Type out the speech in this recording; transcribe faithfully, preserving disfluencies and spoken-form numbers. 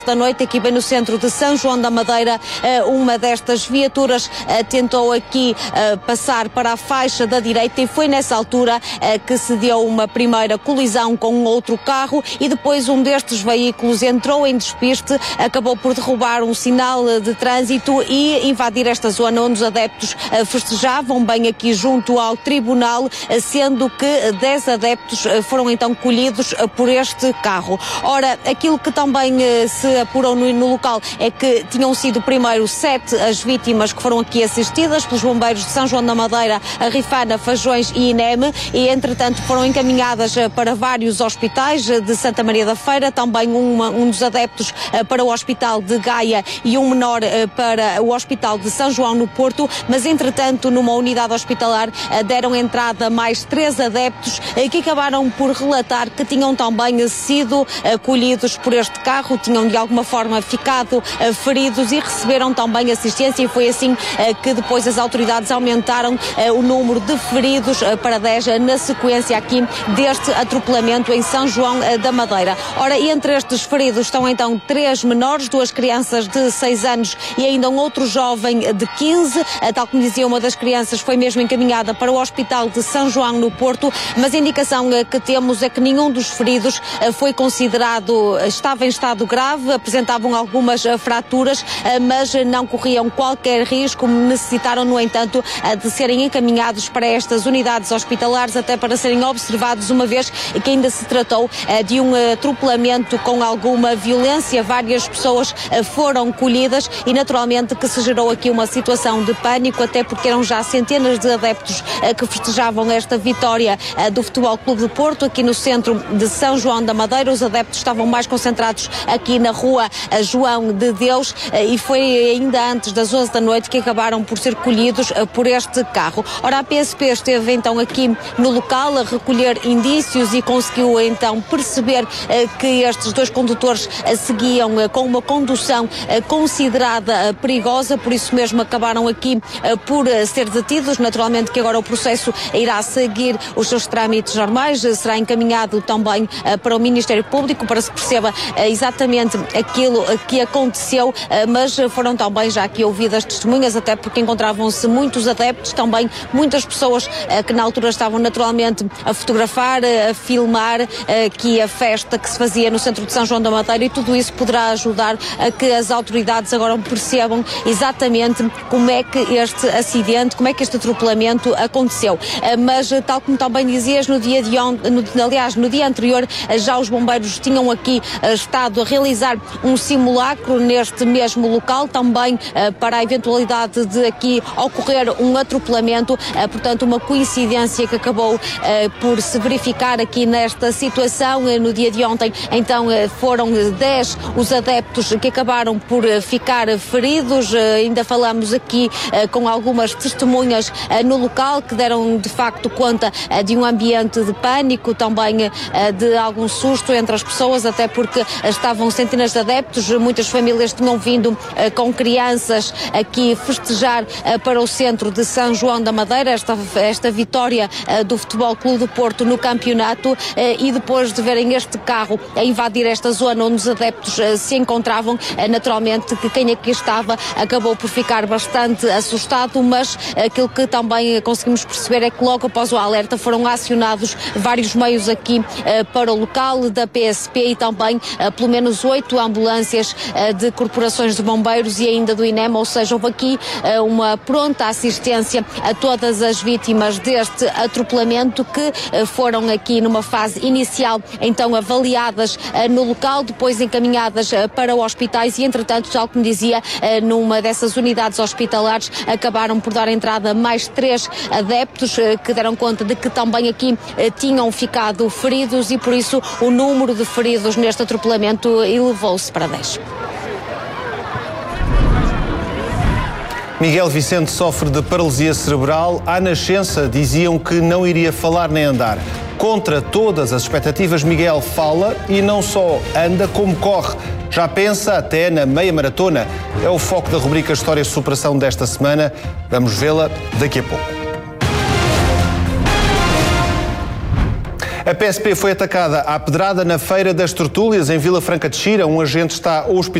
Da noite, aqui bem no centro de São João da Madeira, uma destas viaturas tentou aqui passar para a faixa da direita e foi nessa altura que se deu uma primeira colisão com um outro carro e depois um destes veículos entrou em despiste, acabou por derrubar um sinal de trânsito e invadir esta zona onde os adeptos festejavam bem aqui junto ao tribunal, sendo que dez adeptos foram então colhidos por este carro. Ora, aquilo que também se apurou no, no local é que tinham sido primeiro sete as vítimas que foram aqui assistidas pelos bombeiros de São João da Madeira, a Rifana, Fajões e Ineme e entretanto foram encaminhadas para vários hospitais de Santa Maria da Feira, também uma, um dos adeptos para o hospital de Gaia e um menor para o hospital de São João no Porto, mas entretanto numa unidade hospitalar deram entrada mais três adeptos que acabaram por relatar que tinham também sido colhidos por este carro, tinham de alguma forma ficado uh, feridos e receberam também assistência e foi assim uh, que depois as autoridades aumentaram uh, o número de feridos uh, para dez uh, na sequência aqui deste atropelamento em São João uh, da Madeira. Ora, entre estes feridos estão então três menores, duas crianças de seis anos e ainda um outro jovem de quinze, uh, tal como dizia uma das crianças foi mesmo encaminhada para o hospital de São João no Porto, mas a indicação uh, que temos é que nenhum dos feridos uh, foi considerado, uh, estava em estado grave, apresentavam algumas uh, fraturas, uh, mas não corriam qualquer risco, necessitaram, no entanto, uh, de serem encaminhados para estas unidades hospitalares, até para serem observados, uma vez que ainda se tratou uh, de um uh, atropelamento com alguma violência. Várias pessoas uh, foram colhidas e, naturalmente, que se gerou aqui uma situação de pânico, até porque eram já centenas de adeptos uh, que festejavam esta vitória uh, do Futebol Clube do Porto, aqui no centro de São João da Madeira. Os adeptos estavam mais concentrados aqui na rua João de Deus e foi ainda antes das onze da noite que acabaram por ser colhidos por este carro. Ora, a P S P esteve então aqui no local a recolher indícios e conseguiu então perceber que estes dois condutores seguiam com uma condução considerada perigosa, por isso mesmo acabaram aqui por ser detidos. Naturalmente que agora o processo irá seguir os seus trâmites normais, será encaminhado também para o Ministério Público para se perceba exatamente aquilo que aconteceu, mas foram também já aqui ouvidas testemunhas, até porque encontravam-se muitos adeptos, também muitas pessoas que na altura estavam naturalmente a fotografar, a filmar aqui a festa que se fazia no centro de São João da Madeira e tudo isso poderá ajudar a que as autoridades agora percebam exatamente como é que este acidente, como é que este atropelamento aconteceu. Mas tal como também dizias, no dia de ontem, no, aliás, no dia anterior, já os bombeiros tinham aqui estado a realizar um simulacro neste mesmo local, também uh, para a eventualidade de aqui ocorrer um atropelamento, uh, portanto uma coincidência que acabou uh, por se verificar aqui nesta situação. Uh, no dia de ontem, então, uh, foram dez os adeptos que acabaram por uh, ficar feridos. Uh, ainda falamos aqui uh, com algumas testemunhas uh, no local que deram de facto conta uh, de um ambiente de pânico, também uh, de algum susto entre as pessoas, até porque uh, estavam centenas de adeptos, muitas famílias tinham vindo uh, com crianças aqui festejar uh, para o centro de São João da Madeira, esta, esta vitória uh, do Futebol Clube do Porto no campeonato, uh, e depois de verem este carro a invadir esta zona onde os adeptos uh, se encontravam, uh, naturalmente que quem aqui estava acabou por ficar bastante assustado, mas aquilo que também conseguimos perceber é que logo após o alerta foram acionados vários meios aqui uh, para o local da P S P e também uh, pelo menos oito ambulâncias uh, de corporações de bombeiros e ainda do INEM, ou seja, houve aqui uh, uma pronta assistência a todas as vítimas deste atropelamento que uh, foram aqui numa fase inicial então avaliadas uh, no local, depois encaminhadas uh, para hospitais e entretanto, tal como dizia, uh, numa dessas unidades hospitalares acabaram por dar entrada mais três adeptos uh, que deram conta de que também aqui uh, tinham ficado feridos e por isso o número de feridos neste atropelamento elevou-se para dez. Miguel Vicente sofre de paralisia cerebral. À nascença diziam que não iria falar nem andar. Contra todas as expectativas, Miguel fala e não só anda como corre. Já pensa até na meia maratona. É o foco da rubrica Histórias de Superação desta semana. Vamos vê-la daqui a pouco. A P S P foi atacada à pedrada na Feira das Tertúlias, em Vila Franca de Xira. Um agente está hospitalizado.